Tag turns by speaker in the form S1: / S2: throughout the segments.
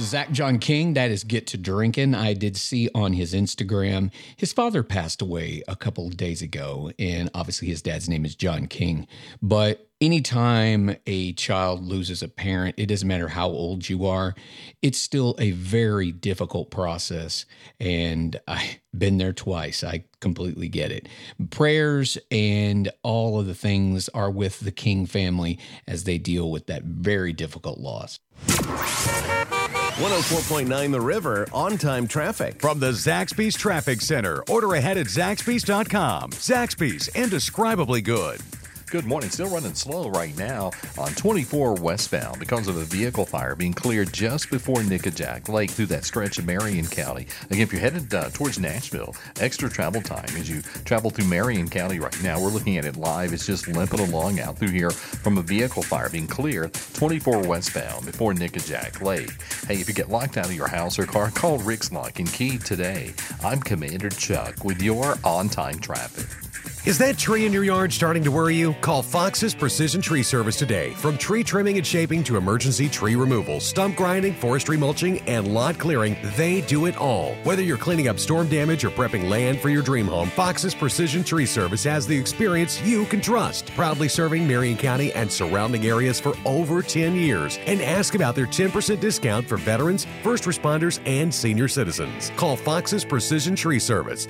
S1: Zach John King. That is Get to Drinking. I did see on his Instagram, his father passed away a couple of days ago, and obviously his dad's name is John King. But anytime a child loses a parent, it doesn't matter how old you are, it's still a very difficult process. And I've been there twice. I completely get it. Prayers and all of the things are with the King family as they deal with that very difficult loss.
S2: 104.9 The River, on-time traffic.
S3: From the Zaxby's Traffic Center. Order ahead at Zaxby's.com. Zaxby's, indescribably good.
S4: Good morning. Still running slow right now on 24 westbound because of a vehicle fire being cleared just before Nickajack Lake through that stretch of Marion County. Again, if you're headed towards Nashville, extra travel time as you travel through Marion County right now. We're looking at it live. It's just limping along out through here from a vehicle fire being cleared 24 westbound before Nickajack Lake. Hey, if you get locked out of your house or car, call Rick's Lock and Key today. I'm Commander Chuck with your on-time traffic.
S2: Is that tree in your yard starting to worry you? Call Fox's Precision Tree Service today. From tree trimming and shaping to emergency tree removal, stump grinding, forestry mulching, and lot clearing, they do it all. Whether you're cleaning up storm damage or prepping land for your dream home, Fox's Precision Tree Service has the experience you can trust. Proudly serving Marion County and surrounding areas for over 10 years. And ask about their 10% discount for veterans, first responders, and senior citizens. Call Fox's Precision Tree Service,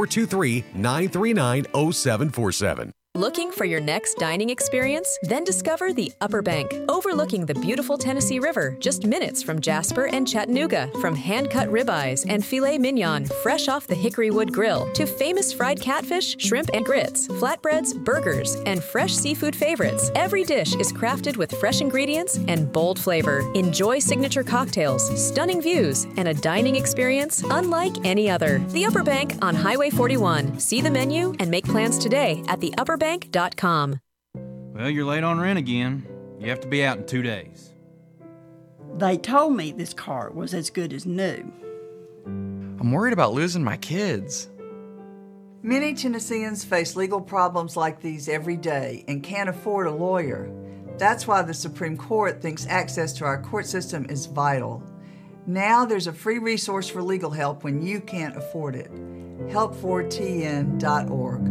S2: 423-939-0747.
S5: Looking for your next dining experience? Then discover the Upper Bank, overlooking the beautiful Tennessee River, just minutes from Jasper and Chattanooga. From hand-cut ribeyes and filet mignon, fresh off the Hickory Wood Grill, to famous fried catfish, shrimp and grits, flatbreads, burgers, and fresh seafood favorites. Every dish is crafted with fresh ingredients and bold flavor. Enjoy signature cocktails, stunning views, and a dining experience unlike any other. The Upper Bank on Highway 41. See the menu and make plans today at theupperbank.com.
S6: Well, you're late on rent again. You have to be out in 2 days.
S7: They told me this car was as good as new.
S8: I'm worried about losing my kids.
S9: Many Tennesseans face legal problems like these every day and can't afford a lawyer. That's why the Supreme Court thinks access to our court system is vital. Now there's a free resource for legal help when you can't afford it. Help4tn.org.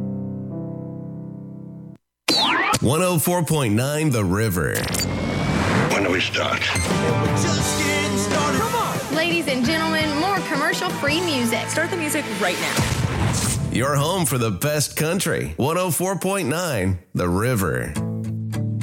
S2: 104.9 The River.
S10: When do we start?
S11: Come on! Ladies and gentlemen, more commercial-free music.
S5: Start the music right now.
S2: Your home for the best country. 104.9 The River.